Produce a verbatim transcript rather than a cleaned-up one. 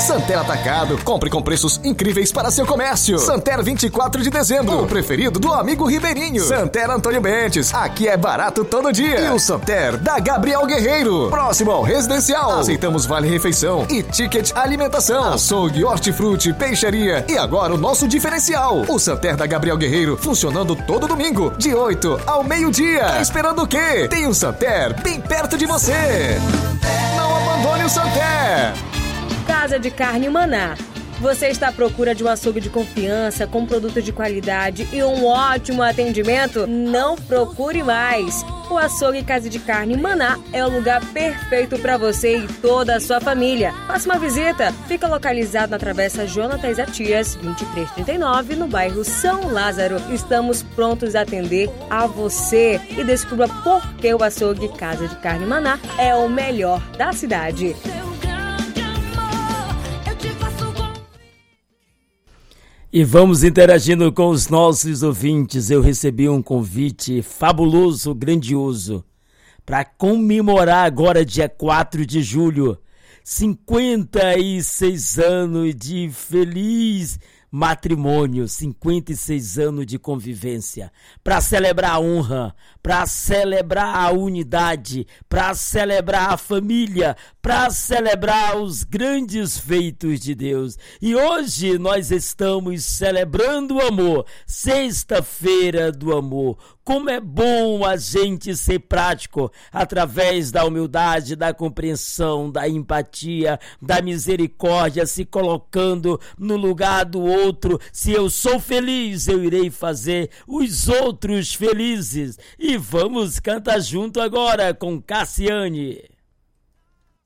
Santer Atacado, compre com preços incríveis para seu comércio. Santer vinte e quatro de dezembro, o preferido do amigo Ribeirinho. Santer Antônio Bentes, aqui é barato todo dia. E o Santer da Gabriel Guerreiro, próximo ao Residencial. Aceitamos vale refeição e ticket alimentação. Açougue, hortifruti, peixaria e agora o nosso diferencial. O Santer da Gabriel Guerreiro funcionando todo domingo, de oito ao meio-dia. Tá esperando o quê? Tem um Santer bem perto de você. Não abandone o Santer. Casa de Carne Maná. Você está à procura de um açougue de confiança, com produtos de qualidade e um ótimo atendimento? Não procure mais! O Açougue Casa de Carne Maná é o lugar perfeito para você e toda a sua família. Faça uma visita. Fica localizado na Travessa Jonatas Atias, vinte e três trinta e nove, no bairro São Lázaro. Estamos prontos a atender a você e descubra por que o Açougue Casa de Carne Maná é o melhor da cidade. E vamos interagindo com os nossos ouvintes. Eu recebi um convite fabuloso, grandioso, para comemorar agora, dia quatro de julho, cinquenta e seis anos de feliz matrimônio, cinquenta e seis anos de convivência, para celebrar a honra, para celebrar a unidade, para celebrar a família, para celebrar os grandes feitos de Deus. E hoje nós estamos celebrando o amor, sexta-feira do amor. Como é bom a gente ser prático através da humildade, da compreensão, da empatia, da misericórdia, se colocando no lugar do outro. Se eu sou feliz, eu irei fazer os outros felizes. E vamos cantar junto agora com Cassiane.